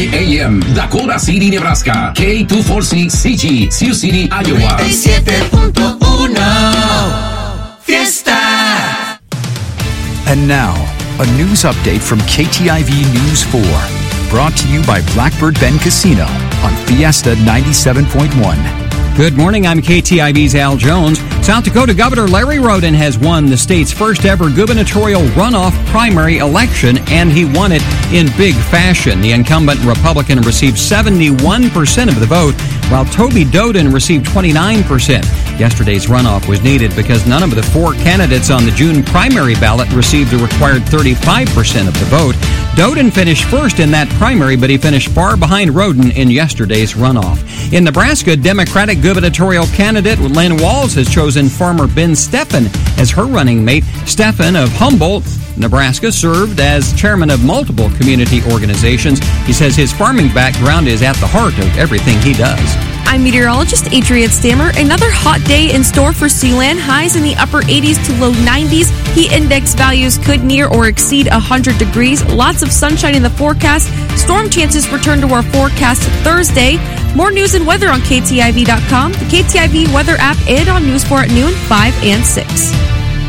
AM, Dakota City, Nebraska. K240CG, Sioux City, Iowa. 97.1 Fiesta. And now, a news update from KTIV News 4. Brought to you by Blackbird Bend Casino on Fiesta 97.1. Good morning, I'm KTIV's Al Jones. South Dakota Governor Larry Roden has won the state's first ever gubernatorial runoff primary election, and he won it in big fashion. The incumbent Republican received 71% of the vote, while Toby Doden received 29%. Yesterday's runoff was needed because none of the four candidates on the June primary ballot received the required 35% of the vote. Doden finished first in that primary, but he finished far behind Roden in yesterday's runoff. In Nebraska, Democratic gubernatorial candidate Lynn Walls has chosen farmer Ben Steffen as her running mate. Steffen of Humboldt, Nebraska, served as chairman of multiple community organizations. He says his farming background is at the heart of everything he does. I'm meteorologist Adrienne Stammer. Another hot day in store for Sealand. Highs in the upper 80s to low 90s. Heat index values could near or exceed 100 degrees. Lots of sunshine in the forecast. Storm chances return to our forecast Thursday. More news and weather on KTIV.com, the KTIV weather app, and on News 4 at noon, 5 and 6.